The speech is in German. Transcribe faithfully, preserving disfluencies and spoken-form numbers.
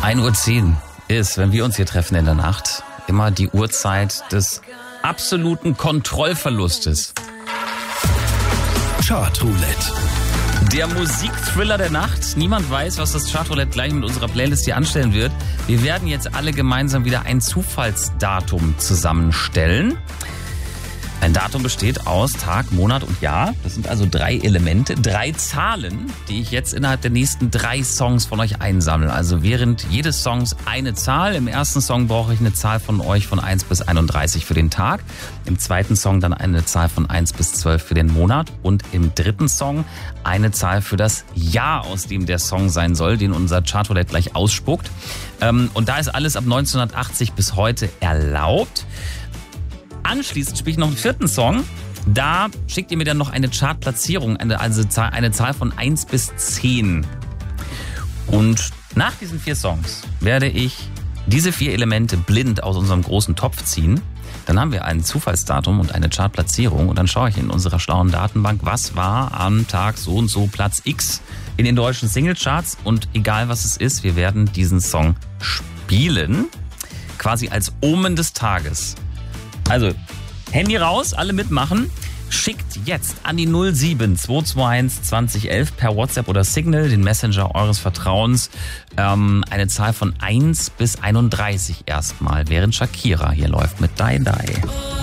ein Uhr zehn ist, wenn wir uns hier treffen in der Nacht, immer die Uhrzeit des absoluten Kontrollverlustes. Chartroulette. Der Musikthriller der Nacht. Niemand weiß, was das Chartroulette gleich mit unserer Playlist hier anstellen wird. Wir werden jetzt alle gemeinsam wieder ein Zufallsdatum zusammenstellen. Ein Datum besteht aus Tag, Monat und Jahr. Das sind also drei Elemente, drei Zahlen, die ich jetzt innerhalb der nächsten drei Songs von euch einsammle. Also während jedes Songs eine Zahl. Im ersten Song brauche ich eine Zahl von euch von eins bis einunddreißig für den Tag. Im zweiten Song dann eine Zahl von eins bis zwölf für den Monat. Und im dritten Song eine Zahl für das Jahr, aus dem der Song sein soll, den unser Chartroulette gleich ausspuckt. Und da ist alles ab neunzehnhundertachtzig bis heute erlaubt. Anschließend spiele ich noch einen vierten Song. Da schickt ihr mir dann noch eine Chartplatzierung, eine, also eine Zahl von eins bis zehn. Und nach diesen vier Songs werde ich diese vier Elemente blind aus unserem großen Topf ziehen. Dann haben wir ein Zufallsdatum und eine Chartplatzierung. Und dann schaue ich in unserer schlauen Datenbank, was war am Tag so und so Platz X in den deutschen Singlecharts. Und egal was es ist, wir werden diesen Song spielen. Quasi als Omen des Tages. Also, Handy raus, alle mitmachen. Schickt jetzt an die null sieben zwei zwei eins zwanzig elf per WhatsApp oder Signal, den Messenger eures Vertrauens, ähm, eine Zahl von eins bis einunddreißig erstmal, während Shakira hier läuft mit Die Die.